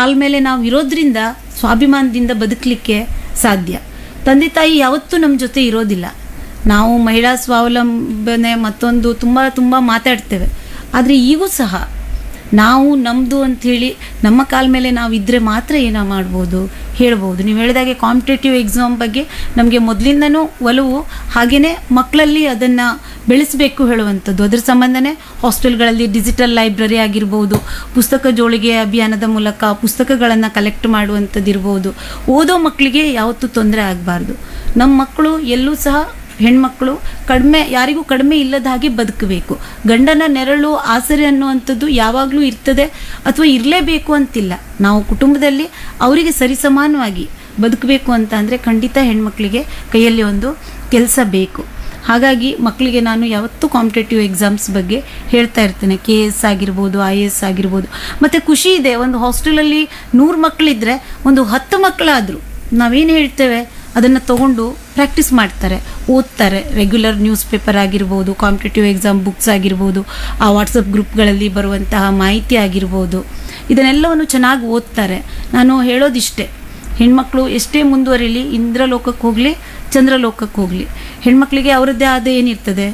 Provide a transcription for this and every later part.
ಕಾಲ ಮೇಲೆ ನಾವು ಇರೋದ್ರಿಂದ ಸ್ವಾಭಿಮಾನದಿಂದ ಬದುಕಲಿಕ್ಕೆ ಸಾಧ್ಯ. ತಂದೆ ತಾಯಿ ಯಾವತ್ತೂ ನಮ್ಮ ಜೊತೆ ಇರೋದಿಲ್ಲ. ನಾವು ಮಹಿಳಾ ಸ್ವಾವಲಂಬನೆ ಮತ್ತೊಂದು ತುಂಬ ತುಂಬ ಮಾತಾಡ್ತೇವೆ, ಆದರೆ ಈಗೂ ಸಹ ನಾವು ನಮ್ಮದು ಅಂಥೇಳಿ ನಮ್ಮ ಕಾಲ ಮೇಲೆ ನಾವು ಇದ್ದರೆ ಮಾತ್ರ ಏನೋ ಮಾಡ್ಬೋದು, ಹೇಳ್ಬೋದು. ನೀವು ಹೇಳಿದಾಗೆ ಕಾಂಪಿಟೇಟಿವ್ ಎಕ್ಸಾಮ್ ಬಗ್ಗೆ ನಮಗೆ ಮೊದಲಿಂದನೂ ಒಲವು, ಹಾಗೆಯೇ ಮಕ್ಕಳಲ್ಲಿ ಅದನ್ನು ಬೆಳೆಸಬೇಕು ಹೇಳುವಂಥದ್ದು. ಅದ್ರ ಸಂಬಂಧನೇ ಹಾಸ್ಟೆಲ್ಗಳಲ್ಲಿ ಡಿಜಿಟಲ್ ಲೈಬ್ರರಿ ಆಗಿರ್ಬೋದು, ಪುಸ್ತಕ ಜೋಳಿಗೆ ಅಭಿಯಾನದ ಮೂಲಕ ಪುಸ್ತಕಗಳನ್ನು ಕಲೆಕ್ಟ್ ಮಾಡುವಂಥದ್ದು ಇರ್ಬೋದು. ಓದೋ ಮಕ್ಕಳಿಗೆ ಯಾವತ್ತೂ ತೊಂದರೆ ಆಗಬಾರ್ದು. ನಮ್ಮ ಮಕ್ಕಳು ಎಲ್ಲೂ ಸಹ ಹೆಣ್ಮಕ್ಳು ಯಾರಿಗೂ ಕಡಿಮೆ ಇಲ್ಲದ ಹಾಗೆ ಬದುಕಬೇಕು. ಗಂಡನ ನೆರಳು ಆಸರೆ ಅನ್ನುವಂಥದ್ದು ಯಾವಾಗಲೂ ಇರ್ತದೆ ಅಥವಾ ಇರಲೇಬೇಕು ಅಂತಿಲ್ಲ. ನಾವು ಕುಟುಂಬದಲ್ಲಿ ಅವರಿಗೆ ಸರಿಸಮಾನವಾಗಿ ಬದುಕಬೇಕು ಅಂತ ಅಂದರೆ ಖಂಡಿತ ಹೆಣ್ಮಕ್ಳಿಗೆ ಕೈಯಲ್ಲಿ ಒಂದು ಕೆಲಸ ಬೇಕು. ಹಾಗಾಗಿ ಮಕ್ಕಳಿಗೆ ನಾನು ಯಾವತ್ತೂ ಕಾಂಪಿಟೇಟಿವ್ ಎಕ್ಸಾಮ್ಸ್ ಬಗ್ಗೆ ಹೇಳ್ತಾ ಇರ್ತೇನೆ. KS ಆಗಿರ್ಬೋದು, IAS ಆಗಿರ್ಬೋದು. ಮತ್ತು ಖುಷಿ ಇದೆ, ಒಂದು ಹಾಸ್ಟೆಲಲ್ಲಿ 100 ಮಕ್ಕಳಿದ್ರೆ ಒಂದು 10 ಮಕ್ಕಳಾದರೂ ನಾವೇನು ಹೇಳ್ತೇವೆ ಅದನ್ನು ತಗೊಂಡು ಪ್ರಾಕ್ಟೀಸ್ ಮಾಡ್ತಾರೆ, ಓದ್ತಾರೆ. ರೆಗ್ಯುಲರ್ ನ್ಯೂಸ್ ಪೇಪರ್ ಆಗಿರ್ಬೋದು, ಕಾಂಪಿಟೇಟಿವ್ ಎಕ್ಸಾಮ್ ಬುಕ್ಸ್ ಆಗಿರ್ಬೋದು, ಆ ವಾಟ್ಸಪ್ ಗ್ರೂಪ್ಗಳಲ್ಲಿ ಬರುವಂತಹ ಮಾಹಿತಿ ಆಗಿರ್ಬೋದು, ಇದನ್ನೆಲ್ಲವನ್ನು ಚೆನ್ನಾಗಿ ಓದ್ತಾರೆ. ನಾನು ಹೇಳೋದಿಷ್ಟೇ, ಹೆಣ್ಮಕ್ಳು ಎಷ್ಟೇ ಮುಂದುವರಿಲಿ, ಇಂದ್ರಲೋಕಕ್ಕೆ ಹೋಗಲಿ ಚಂದ್ರಲೋಕಕ್ಕೆ ಹೋಗಲಿ, ಹೆಣ್ಮಕ್ಳಿಗೆ ಅವರದ್ದೇ ಆದ ಏನಿರ್ತದೆ,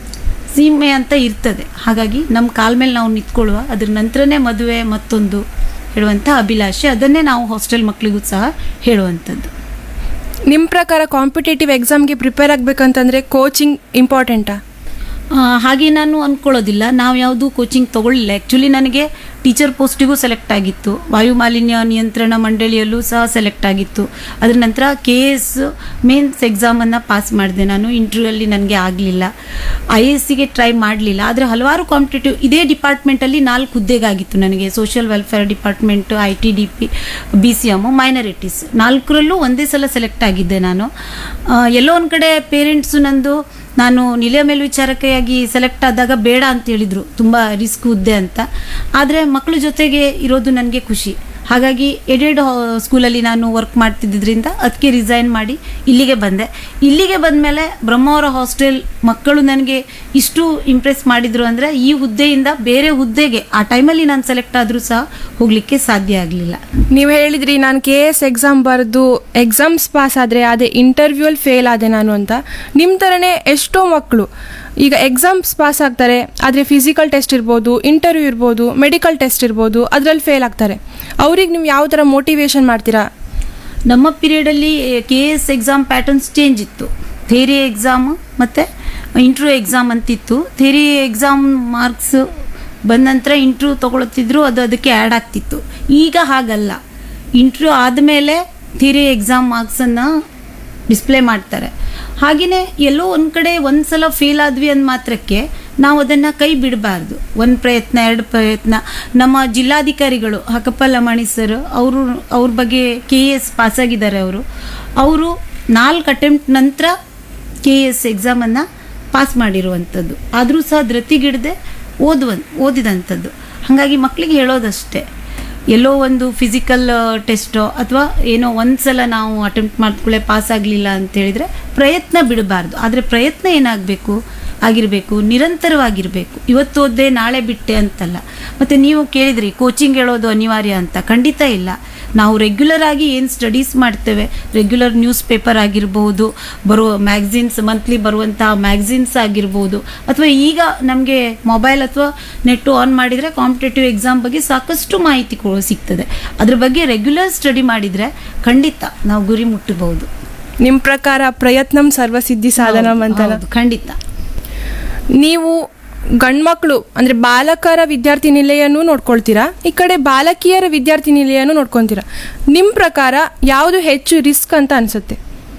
ಸೀಮೆ ಅಂತ ಇರ್ತದೆ. ಹಾಗಾಗಿ ನಮ್ಮ ಕಾಲ ಮೇಲೆ ನಾವು ನಿಂತ್ಕೊಳ್ಳುವ, ಅದ್ರ ನಂತರನೇ ಮದುವೆ ಮತ್ತೊಂದು ಹೇಳುವಂಥ ಅಭಿಲಾಷೆ. ಅದನ್ನೇ ನಾವು ಹಾಸ್ಟೆಲ್ ಮಕ್ಕಳಿಗೂ ಸಹ ಹೇಳುವಂಥದ್ದು. ನಿಮ್ಮ ಪ್ರಕಾರ ಕಾಂಪಿಟೇಟಿವ್ ಎಕ್ಸಾಮ್ಗೆ ಪ್ರಿಪೇರ್ ಆಗಬೇಕಂತಂದರೆ ಕೋಚಿಂಗ್ ಇಂಪಾರ್ಟೆಂಟಾ? ಹಾಗೆ ನಾನು ಅಂದ್ಕೊಳ್ಳೋದಿಲ್ಲ. ನಾವು ಯಾವುದೂ ಕೋಚಿಂಗ್ ತೊಗೊಳ್ಳಿಲ್ಲ. ಆ್ಯಕ್ಚುಲಿ ನನಗೆ ಟೀಚರ್ ಪೋಸ್ಟಿಗೂ ಸೆಲೆಕ್ಟ್ ಆಗಿತ್ತು, ವಾಯು ಮಾಲಿನ್ಯ ನಿಯಂತ್ರಣ ಮಂಡಳಿಯಲ್ಲೂ ಸಹ ಸೆಲೆಕ್ಟ್ ಆಗಿತ್ತು. ಅದರ ನಂತರ KS ಮೇನ್ಸ್ ಎಕ್ಸಾಮನ್ನು ಪಾಸ್ ಮಾಡಿದೆ ನಾನು. ಇಂಟರ್ವ್ಯೂಲ್ಲಿ ನನಗೆ ಆಗಲಿಲ್ಲ. IASಗೆ ಟ್ರೈ ಮಾಡಲಿಲ್ಲ. ಆದರೆ ಹಲವಾರು ಕಾಂಪಿಟೇಟಿವ್ ಇದೇ ಡಿಪಾರ್ಟ್ಮೆಂಟಲ್ಲಿ 4 ಹುದ್ದೆಗಾಗಿತ್ತು ನನಗೆ. Social welfare department, ITDP, BCM, minorities 4ರಲ್ಲೂ ಒಂದೇ ಸಲ ಸೆಲೆಕ್ಟ್ ಆಗಿದ್ದೆ ನಾನು. ಎಲ್ಲೋ ಒಂದು ಕಡೆ ಪೇರೆಂಟ್ಸು ನಂದು ನಾನು ನಿಲಯ ಮೇಲ್ವಿಚಾರಕಿಯಾಗಿ ಸೆಲೆಕ್ಟ್ ಆದಾಗ ಬೇಡ ಅಂತ ಹೇಳಿದರು, ತುಂಬ ರಿಸ್ಕ್ ಹುದ್ದೆ ಅಂತ. ಆದರೆ ಮಕ್ಕಳ ಜೊತೆಗೆ ಇರೋದು ನನಗೆ ಖುಷಿ. ಹಾಗಾಗಿ ಎಡೆಡ್ ಸ್ಕೂಲಲ್ಲಿ ನಾನು ವರ್ಕ್ ಮಾಡ್ತಿದ್ದರಿಂದ ಅದಕ್ಕೆ ರಿಸೈನ್ ಮಾಡಿ ಇಲ್ಲಿಗೆ ಬಂದೆ. ಇಲ್ಲಿಗೆ ಬಂದಮೇಲೆ ಬ್ರಹ್ಮಾವರ ಹಾಸ್ಟೆಲ್ ಮಕ್ಕಳು ನನಗೆ ಇಷ್ಟು ಇಂಪ್ರೆಸ್ ಮಾಡಿದರು ಅಂದರೆ ಈ ಹುದ್ದೆಯಿಂದ ಬೇರೆ ಹುದ್ದೆಗೆ ಆ ಟೈಮಲ್ಲಿ ನಾನು ಸೆಲೆಕ್ಟ್ ಆದರೂ ಸಹ ಹೋಗಲಿಕ್ಕೆ ಸಾಧ್ಯ ಆಗಲಿಲ್ಲ. ನೀವು ಹೇಳಿದ್ರಿ ನಾನು KS ಎಕ್ಸಾಮ್ ಬರೆದು ಎಕ್ಸಾಮ್ಸ್ ಪಾಸ್ ಆದರೆ ಅದೇ ಇಂಟರ್ವ್ಯೂಲ್ಲಿ ಫೇಲ್ ಆದೆ ನಾನು ಅಂತ. ನಿಮ್ಮ ಥರನೇ ಎಷ್ಟೋ ಮಕ್ಕಳು ಈಗ ಎಕ್ಸಾಮ್ಸ್ ಪಾಸ್ ಆಗ್ತಾರೆ, ಆದರೆ ಫಿಸಿಕಲ್ ಟೆಸ್ಟ್ ಇರ್ಬೋದು, ಇಂಟರ್ವ್ಯೂ ಇರ್ಬೋದು, ಮೆಡಿಕಲ್ ಟೆಸ್ಟ್ ಇರ್ಬೋದು, ಅದರಲ್ಲಿ ಫೇಲ್ ಆಗ್ತಾರೆ. ಅವ್ರಿಗೆ ನೀವು ಯಾವ ಥರ ಮೋಟಿವೇಶನ್ ಮಾಡ್ತೀರಾ? ನಮ್ಮ ಪೀರಿಯಡಲ್ಲಿ KS ಎಕ್ಸಾಮ್ ಪ್ಯಾಟರ್ನ್ಸ್ ಚೇಂಜ್ ಇತ್ತು. ಥಿಯರಿ ಎಕ್ಸಾಮ್ ಮತ್ತು ಇಂಟರ್ವ್ಯೂ ಎಕ್ಸಾಮ್ ಅಂತಿತ್ತು. ಥಿಯರಿ ಎಕ್ಸಾಮ್ ಮಾರ್ಕ್ಸ್ ಬಂದ ನಂತರ ಇಂಟರ್ವ್ಯೂ ತೊಗೊಳ್ತಿದ್ರು, ಅದು ಅದಕ್ಕೆ ಆ್ಯಡ್ ಆಗ್ತಿತ್ತು. ಈಗ ಹಾಗಲ್ಲ. ಇಂಟರ್ವ್ಯೂ ಆದಮೇಲೆ ಥಿಯರಿ ಎಕ್ಸಾಮ್ ಮಾರ್ಕ್ಸನ್ನು ಡಿಸ್ಪ್ಲೇ ಮಾಡ್ತಾರೆ. ಹಾಗೆಯೇ ಎಲ್ಲೋ ಒಂದು ಕಡೆ ಒಂದು ಸಲ ಫೇಲ್ ಆದ್ವಿ ಅಂದ ಮಾತ್ರಕ್ಕೆ ನಾವು ಅದನ್ನು ಕೈ ಬಿಡಬಾರ್ದು. 1 ಪ್ರಯತ್ನ 2 ಪ್ರಯತ್ನ. ನಮ್ಮ ಜಿಲ್ಲಾಧಿಕಾರಿಗಳು ಹಕಪ್ಪ ಲಮಾಣಿ ಸರ್ ಅವ್ರ ಬಗ್ಗೆ KS ಪಾಸಾಗಿದ್ದಾರೆ. ಅವರು 4 ಅಟೆಂಪ್ಟ್ ನಂತರ KS ಎಕ್ಸಾಮನ್ನು ಪಾಸ್ ಮಾಡಿರುವಂಥದ್ದು. ಆದರೂ ಸಹ ಧೃತಿಗಿಡದೆ ಓದಿದಂಥದ್ದು. ಹಾಗಾಗಿ ಮಕ್ಕಳಿಗೆ ಹೇಳೋದಷ್ಟೇ, ಎಲ್ಲೋ ಒಂದು ಫಿಸಿಕಲ್ ಟೆಸ್ಟೋ ಅಥವಾ ಏನೋ ಒಂದು ಸಲ ನಾವು ಅಟೆಂಪ್ಟ್ ಮಾಡ್ಕೊಳ್ಳೆ ಪಾಸ್ ಆಗಲಿಲ್ಲ ಅಂತ ಹೇಳಿದರೆ ಪ್ರಯತ್ನ ಬಿಡಬಾರ್ದು. ಆದರೆ ಪ್ರಯತ್ನ ಆಗಿರಬೇಕು, ನಿರಂತರವಾಗಿರಬೇಕು. ಇವತ್ತು ಓದ್ದೆ ನಾಳೆ ಬಿಟ್ಟೆ ಅಂತಲ್ಲ. ಮತ್ತು ನೀವು ಕೇಳಿದ್ರಿ ಕೋಚಿಂಗ್ ಹೇಳೋದು ಅನಿವಾರ್ಯ ಅಂತ. ಖಂಡಿತ ಇಲ್ಲ. ನಾವು ರೆಗ್ಯುಲರ್ ಆಗಿ ಏನು ಸ್ಟಡೀಸ್ ಮಾಡ್ತೇವೆ, ರೆಗ್ಯುಲರ್ ನ್ಯೂಸ್ ಪೇಪರ್ ಆಗಿರ್ಬೋದು, ಬರುವ ಮ್ಯಾಗ್ಝಿನ್ಸ್, ಮಂತ್ಲಿ ಬರುವಂತಹ ಮ್ಯಾಗ್ಝಿನ್ಸ್ ಆಗಿರ್ಬೋದು, ಅಥವಾ ಈಗ ನಮಗೆ ಮೊಬೈಲ್ ಅಥವಾ ನೆಟ್ಟು ಆನ್ ಮಾಡಿದರೆ ಕಾಂಪಿಟೇಟಿವ್ ಎಕ್ಸಾಮ್ ಬಗ್ಗೆ ಸಾಕಷ್ಟು ಮಾಹಿತಿ ಸಿಗ್ತದೆ. ಅದ್ರ ಬಗ್ಗೆ ರೆಗ್ಯುಲರ್ ಸ್ಟಡಿ ಮಾಡಿದರೆ ಖಂಡಿತ ನಾವು ಗುರಿ ಮುಟ್ಟಬಹುದು. ನಿಮ್ಮ ಪ್ರಕಾರ ಪ್ರಯತ್ನಂ ಸರ್ವಸಿದ್ಧಿ ಸಾಧನಂ ಅಂತಲ್ಲ? ಖಂಡಿತ. ನೀವು ಗಂಡ್ಮಕ್ಳು ಅಂದರೆ ಬಾಲಕರ ವಿದ್ಯಾರ್ಥಿ ನಿಲಯನೂ ನೋಡ್ಕೊಳ್ತೀರಾ, ಈ ಕಡೆ ಬಾಲಕಿಯರ ವಿದ್ಯಾರ್ಥಿ ನಿಲಯನೂ ನೋಡ್ಕೊತೀರಾ. ನಿಮ್ಮ ಪ್ರಕಾರ ಯಾವುದು ಹೆಚ್ಚು ರಿಸ್ಕ್ ಅಂತ ಅನಿಸುತ್ತೆ?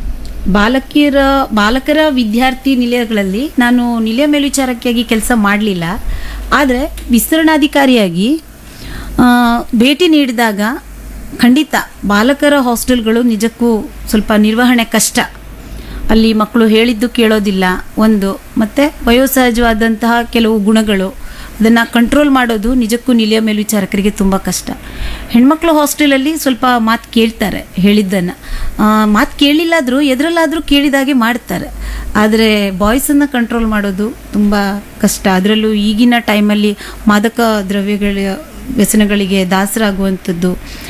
ಬಾಲಕರ ವಿದ್ಯಾರ್ಥಿ ನಿಲಯಗಳಲ್ಲಿ ನಾನು ನಿಲಯ ಮೇಲ್ವಿಚಾರಕಿಯಾಗಿ ಕೆಲಸ ಮಾಡಲಿಲ್ಲ. ಆದರೆ ವಿಸ್ತರಣಾಧಿಕಾರಿಯಾಗಿ ಭೇಟಿ ನೀಡಿದಾಗ ಖಂಡಿತ ಬಾಲಕರ ಹಾಸ್ಟೆಲ್ಗಳು ನಿಜಕ್ಕೂ ಸ್ವಲ್ಪ ನಿರ್ವಹಣೆ ಕಷ್ಟ. ಅಲ್ಲಿ ಮಕ್ಕಳು ಹೇಳಿದ್ದು ಕೇಳೋದಿಲ್ಲ ಒಂದು, ಮತ್ತು ವಯೋಸಹಜವಾದಂತಹ ಕೆಲವು ಗುಣಗಳು, ಅದನ್ನು ಕಂಟ್ರೋಲ್ ಮಾಡೋದು ನಿಜಕ್ಕೂ ನಿಲಯ ಮೇಲ್ವಿಚಾರಕರಿಗೆ ತುಂಬ ಕಷ್ಟ. ಹೆಣ್ಮಕ್ಳು ಹಾಸ್ಟೆಲಲ್ಲಿ ಸ್ವಲ್ಪ ಮಾತು ಕೇಳ್ತಾರೆ, ಹೇಳಿದ್ದನ್ನು ಮಾತು ಕೇಳಿಲ್ಲಾದರೂ ಎದರಲ್ಲಾದರೂ ಕೇಳಿದಾಗೆ ಮಾಡ್ತಾರೆ. ಆದರೆ ಬಾಯ್ಸನ್ನು ಕಂಟ್ರೋಲ್ ಮಾಡೋದು ತುಂಬ ಕಷ್ಟ. ಅದರಲ್ಲೂ ಈಗಿನ ಟೈಮಲ್ಲಿ ಮಾದಕ ದ್ರವ್ಯಗಳ ವ್ಯಸನಗಳಿಗೆ ದಾಸರಾಗುವಂಥದ್ದು,